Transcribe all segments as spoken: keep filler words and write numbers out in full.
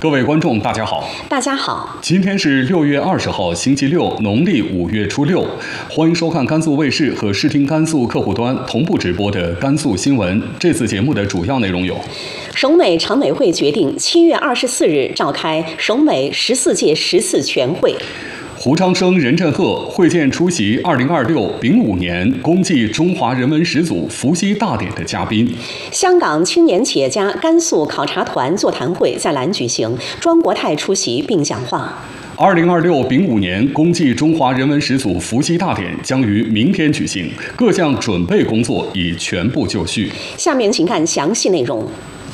各位观众，大家好。 大家好。 今天是六月二十号，星期六，农历五月初六。欢迎收看甘肃卫视和视听甘肃客户端同步直播的甘肃新闻。这次节目的主要内容有： 省委常委会决定七月二十四日召开省委十四届十四全会。 胡昌生、任振赫会见出席二零二六丙午年公祭中华人文始祖伏羲大典的嘉宾。 香港青年企业家甘肃考察团座谈会在兰举行，庄国泰出席并讲话。 二零二六丙午年公祭中华人文始祖伏羲大典将于明天举行，各项准备工作已全部就绪。 下面请看详细内容。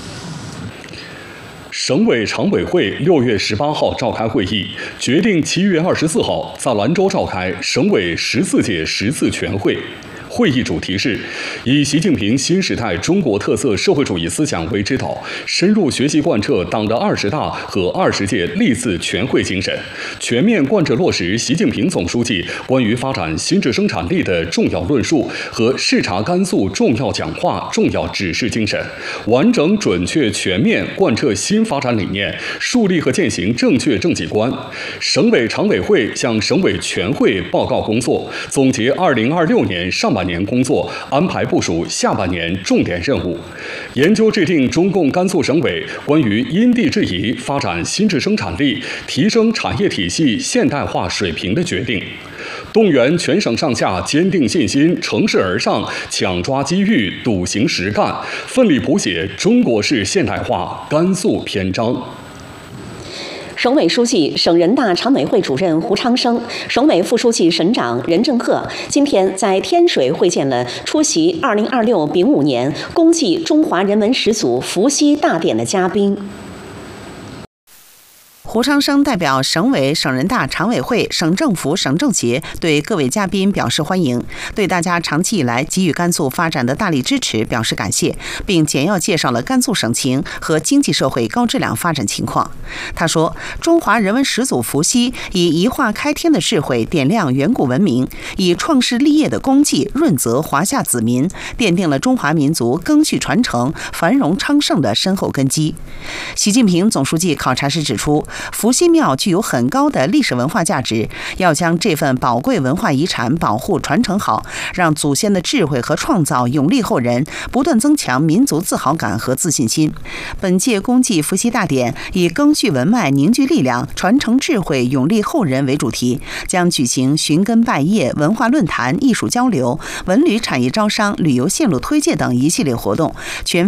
省委常委会六月十八号召开会议，决定七月二十四号在兰州召开省委十四届十四全会。会议主题是以习近平新时代中国特色社会主义思想为指导，深入学习贯彻党的二十大和二十届历次全会精神，全面贯彻落实习近平总书记关于发展新质生产力的重要论述和视察甘肃重要讲话重要指示精神，完整准确全面贯彻新发展理念，树立和践行正确政绩观。省委常委会向省委全会报告工作，总结二零二六年上半年工作，安排部署下半年重点任务，研究制定中共甘肃省委关于因地制宜发展新质生产力、提升产业体系现代化水平的决定，动员全省上下坚定信心、乘势而上，抢抓机遇、笃行实干，奋力谱写中国式现代化甘肃篇章。 省委书记、省人大常委会主任胡昌生，省委副书记、省长任振赫今天在天水会见了出席二零二六丙午年公祭中华人文始祖伏羲大典的嘉宾。 胡昌生代表省委、省人大常委会、省政府、省政协对各位嘉宾表示欢迎，对大家长期以来给予甘肃发展的大力支持表示感谢，并简要介绍了甘肃省情和经济社会高质量发展情况。他说，中华人文始祖伏羲以一化开天的智慧点亮远古文明，以创世立业的功绩润泽华夏子民，奠定了中华民族赓续传承、繁荣昌盛的深厚根基。习近平总书记考察时指出，伏羲庙具有很高的历史文化价值，要将这份宝贵文化遗产保护传承好，让祖先的智慧和创造永历后人，不断增强民族自豪感和自信心。本届公祭伏羲大典以赓续文脉、凝聚力量、传承智慧、永历后人为主题，将举行寻根拜谒、文化论坛、艺术交流、文旅产业招商、旅游线路推介等一系列活动，全